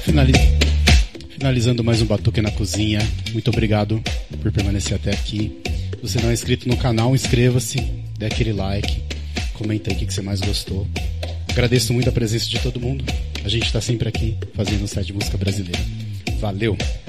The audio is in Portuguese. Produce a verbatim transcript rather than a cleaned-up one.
Finali... Finalizando mais um Batuque na Cozinha. Muito obrigado por permanecer até aqui. Se você não é inscrito no canal, inscreva-se, dê aquele like, comenta aí o que você mais gostou. Agradeço muito a presença de todo mundo. A gente está sempre aqui fazendo um site de música brasileira. Valeu!